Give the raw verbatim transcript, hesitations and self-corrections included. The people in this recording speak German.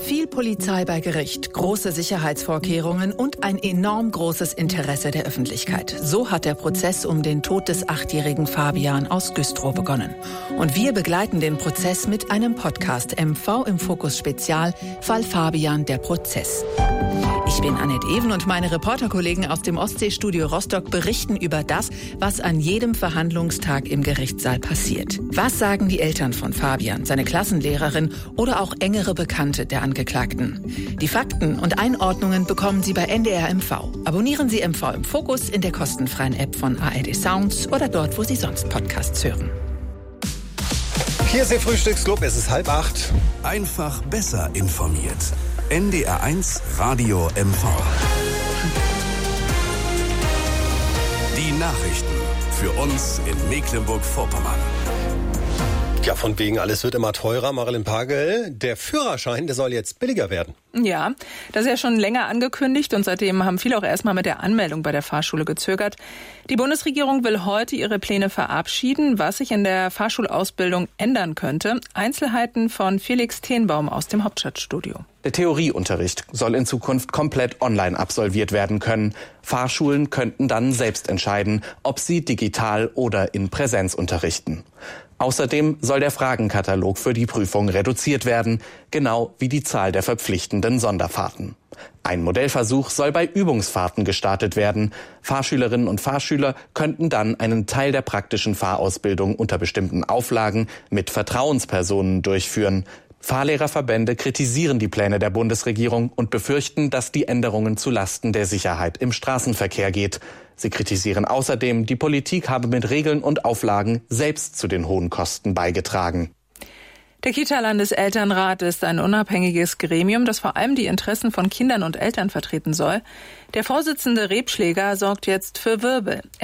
Viel Polizei bei Gericht, große Sicherheitsvorkehrungen und ein enorm großes Interesse der Öffentlichkeit. So hat der Prozess um den Tod des achtjährigen Fabian aus Güstrow begonnen. Und wir begleiten den Prozess mit einem Podcast M V im Fokus Spezial, Fall Fabian, der Prozess. Ich bin Annette Even und meine Reporterkollegen aus dem Ostseestudio Rostock berichten über das, was an jedem Verhandlungstag im Gerichtssaal passiert. Was sagen die Eltern von Fabian, seine Klassenlehrerin oder auch engere Bekannte der Angeklagten? Die Fakten und Einordnungen bekommen Sie bei N D R M V. Abonnieren Sie M V im Fokus in der kostenfreien App von A R D Sounds oder dort, wo Sie sonst Podcasts hören. Hier ist Ihr Frühstücksclub, es ist halb acht. Einfach besser informiert. N D R eins Radio M V. Die Nachrichten für uns in Mecklenburg-Vorpommern. Ja, von wegen, alles wird immer teurer. Marilyn Pagel, der Führerschein, der soll jetzt billiger werden. Ja, das ist ja schon länger angekündigt und seitdem haben viele auch erstmal mit der Anmeldung bei der Fahrschule gezögert. Die Bundesregierung will heute ihre Pläne verabschieden, was sich in der Fahrschulausbildung ändern könnte. Einzelheiten von Felix Tenbaum aus dem Hauptstadtstudio. Der Theorieunterricht soll in Zukunft komplett online absolviert werden können. Fahrschulen könnten dann selbst entscheiden, ob sie digital oder in Präsenz unterrichten. Außerdem soll der Fragenkatalog für die Prüfung reduziert werden, genau wie die Zahl der verpflichtenden Sonderfahrten. Ein Modellversuch soll bei Übungsfahrten gestartet werden. Fahrschülerinnen und Fahrschüler könnten dann einen Teil der praktischen Fahrausbildung unter bestimmten Auflagen mit Vertrauenspersonen durchführen. Fahrlehrerverbände kritisieren die Pläne der Bundesregierung und befürchten, dass die Änderungen zulasten der Sicherheit im Straßenverkehr geht. Sie kritisieren außerdem, die Politik habe mit Regeln und Auflagen selbst zu den hohen Kosten beigetragen. Der Kita-Landeselternrat ist ein unabhängiges Gremium, das vor allem die Interessen von Kindern und Eltern vertreten soll. Der Vorsitzende Rebschläger sorgt jetzt für Wirbel.